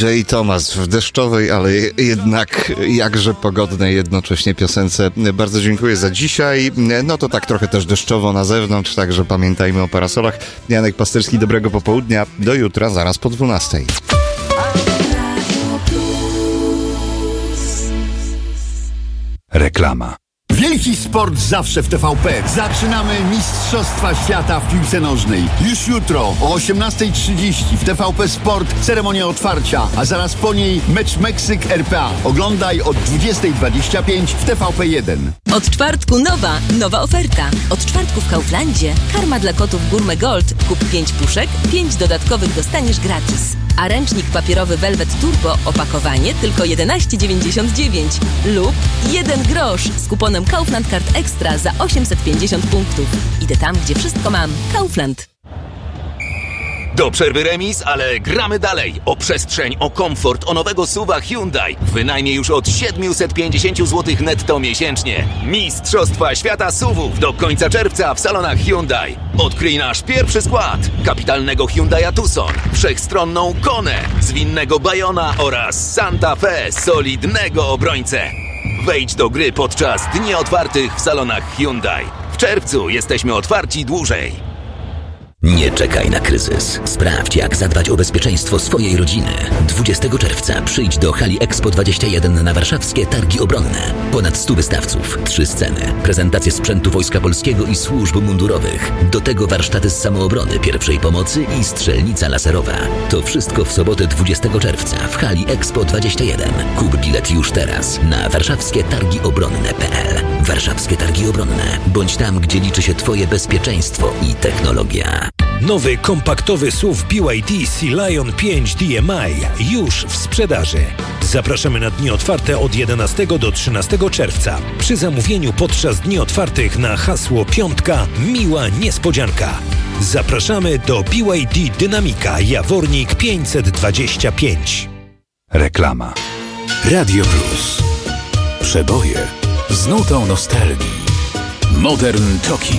DJ Thomas w deszczowej, ale jednak jakże pogodnej jednocześnie piosence. Bardzo dziękuję za dzisiaj. No to tak trochę też deszczowo na zewnątrz, także pamiętajmy o parasolach. Janek Pasterski, dobrego popołudnia. Do jutra, zaraz po 12:00. Reklama. Wielki sport zawsze w TVP. Zaczynamy Mistrzostwa Świata w piłce nożnej. Już jutro o 18:30 w TVP Sport ceremonia otwarcia, a zaraz po niej mecz Meksyk-RPA. Oglądaj od 20:25 w TVP1. Od czwartku nowa oferta. Od czwartku w Kauflandzie karma dla kotów Gourmet Gold. Kup 5 puszek, 5 dodatkowych dostaniesz gratis. A ręcznik papierowy Velvet Turbo opakowanie tylko 11,99 lub 1 grosz z kuponem Kaufland Card Extra za 850 punktów. Idę tam, gdzie wszystko mam. Kaufland. Do przerwy remis, ale gramy dalej. O przestrzeń, o komfort, o nowego SUV-a Hyundai. Wynajmie już od 750 zł netto miesięcznie. Mistrzostwa Świata SUV-ów do końca czerwca w salonach Hyundai. Odkryj nasz pierwszy skład. Kapitalnego Hyundai'a Tucson, wszechstronną Konę, zwinnego Bayona oraz Santa Fe, solidnego obrońcę. Wejdź do gry podczas dni otwartych w salonach Hyundai. W czerwcu jesteśmy otwarci dłużej. Nie czekaj na kryzys. Sprawdź, jak zadbać o bezpieczeństwo swojej rodziny. 20 czerwca przyjdź do hali Expo 21 na warszawskie Targi Obronne. Ponad 100 wystawców, 3 sceny, prezentacje sprzętu Wojska Polskiego i służb mundurowych. Do tego warsztaty z samoobrony, pierwszej pomocy i strzelnica laserowa. To wszystko w sobotę 20 czerwca w hali Expo 21. Kup bilet już teraz na warszawskietargiobronne.pl. Warszawskie Targi Obronne. Bądź tam, gdzie liczy się Twoje bezpieczeństwo i technologia. Nowy kompaktowy SUV BYD Sea Lion 5 DMI już w sprzedaży. Zapraszamy na dni otwarte od 11 do 13 czerwca. Przy zamówieniu podczas dni otwartych na hasło Piątka miła niespodzianka. Zapraszamy do BYD Dynamika Jawornik 525. Reklama. Radio Plus. Przeboje z nutą nostalgii. Modern Talking.